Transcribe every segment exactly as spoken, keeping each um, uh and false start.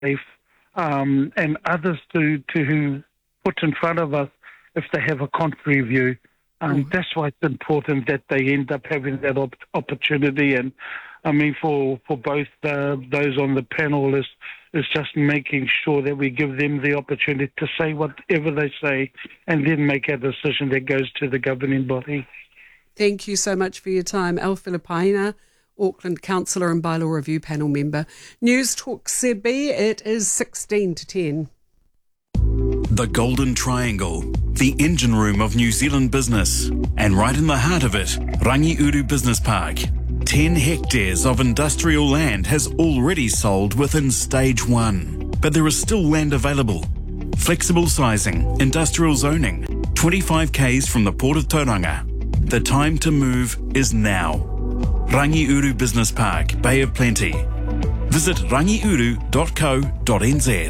safe, um, and others to, to put in front of us if they have a contrary view. Um, mm. That's why it's important that they end up having that op- opportunity. And I mean, for, for both uh, those on the panel is, is just making sure that we give them the opportunity to say whatever they say and then make a decision that goes to the governing body. Thank you so much for your time. Al Filipaina, Auckland Councillor and Bylaw Review Panel member. News Talk Z B, it is sixteen to ten. The Golden Triangle, the engine room of New Zealand business. And right in the heart of it, Rangiuru Business Park. Ten hectares of industrial land has already sold within stage one. But there is still land available. Flexible sizing, industrial zoning, twenty-five kays from the Port of Tauranga. The time to move is now. Rangiuru Business Park, Bay of Plenty. Visit rangiuru dot co dot n z.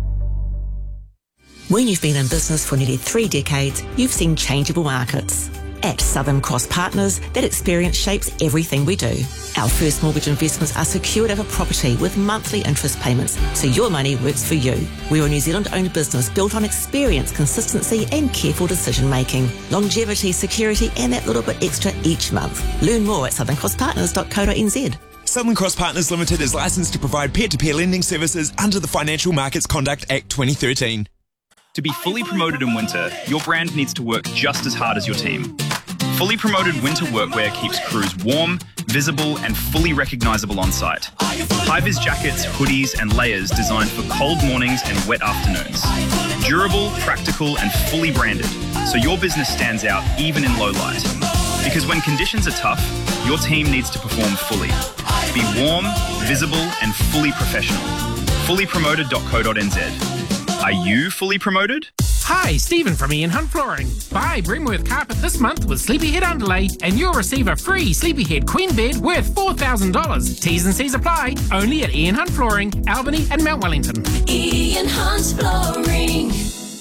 When you've been in business for nearly three decades, you've seen changeable markets. At Southern Cross Partners, that experience shapes everything we do. Our first mortgage investments are secured over property with monthly interest payments, so your money works for you. We're a New Zealand-owned business built on experience, consistency and careful decision-making. Longevity, security and that little bit extra each month. Learn more at southern cross partners dot co dot n z. Southern Cross Partners Limited is licensed to provide peer-to-peer lending services under the Financial Markets Conduct Act twenty thirteen. To be fully promoted in winter, your brand needs to work just as hard as your team. Fully promoted winter workwear keeps crews warm, visible and fully recognisable on site. High-vis jackets, hoodies and layers designed for cold mornings and wet afternoons. Durable, practical and fully branded, so your business stands out even in low light. Because when conditions are tough, your team needs to perform fully. Be warm, visible and fully professional. fully promoted dot co dot n z. Are you fully promoted? Hi, Stephen from Ian Hunt Flooring. Buy Brimworth Carpet this month with Sleepyhead Underlay and you'll receive a free Sleepyhead Queen Bed worth four thousand dollars. T's and C's apply. Only at Ian Hunt Flooring, Albany and Mount Wellington. Ian Hunt Flooring.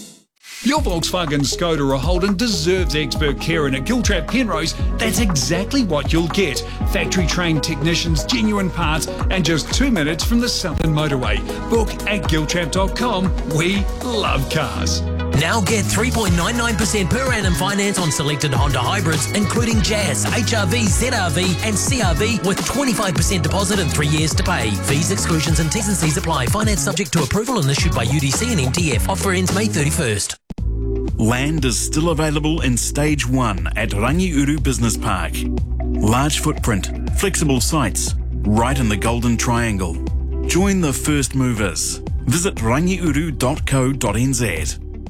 Your Volkswagen, Skoda or Holden deserves expert care, and at Giltrap Penrose, that's exactly what you'll get. Factory-trained technicians, genuine parts, and just two minutes from the Southern Motorway. Book at giltrap dot com. We love cars. Now get three point nine nine percent per annum finance on selected Honda hybrids, including Jazz, H R V, Z R V and C R V with twenty-five percent deposit and three years to pay. Fees, exclusions and T's and C's apply. Finance subject to approval and issued by U D C and M T F. Offer ends May thirty-first. Land is still available in Stage one at Rangiuru Business Park. Large footprint, flexible sites, right in the Golden Triangle. Join the first movers. Visit rangiuru dot co dot n z.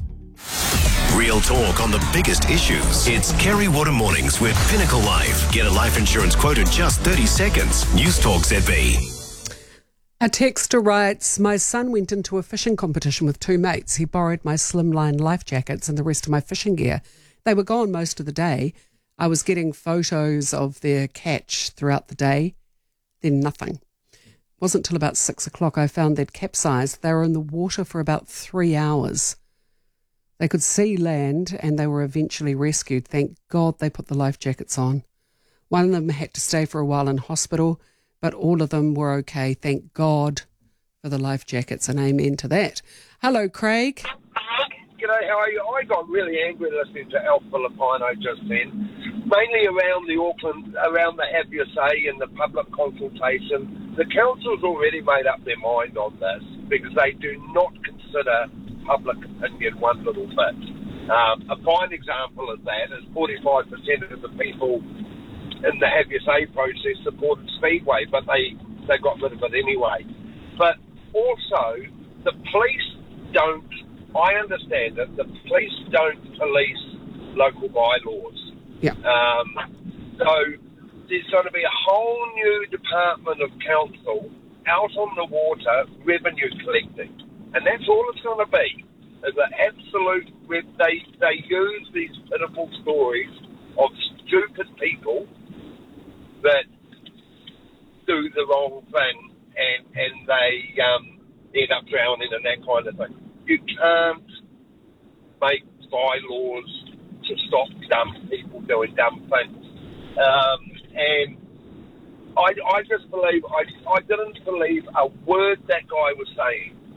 Real talk on the biggest issues. It's Kerry Water Mornings with Pinnacle Life. Get a life insurance quote in just thirty seconds. News Talk Z B. A texter writes, my son went into a fishing competition with two mates. He borrowed my slimline life jackets and the rest of my fishing gear. They were gone most of the day. I was getting photos of their catch throughout the day. Then nothing. It wasn't till about six o'clock I found they'd capsized. They were in the water for about three hours. They could see land and they were eventually rescued. Thank God they put the life jackets on. One of them had to stay for a while in hospital, but all of them were okay. Thank God for the life jackets, and amen to that. Hello, Craig. G'day, how are you? I got really angry listening to Al Filipaina just then, mainly around the Auckland, around the Have Your Say and the public consultation. The council's already made up their mind on this because they do not consider public opinion one little bit. Um, a fine example of that is forty-five percent of the people in the Have Your Say process supported Speedway, but they, they got rid of it anyway. But also, the police don't, I understand it, the police don't police local bylaws. Yeah. Um, so there's going to be a whole new department of council out on the water revenue collecting. And that's all it's going to be, is an absolute, they, they use these pitiful stories of stupid people that do the wrong thing and, and they um, end up drowning and that kind of thing. You can't make bylaws to stop dumb people doing dumb things. Um, and I, I just believe, I, I didn't believe a word that guy was saying.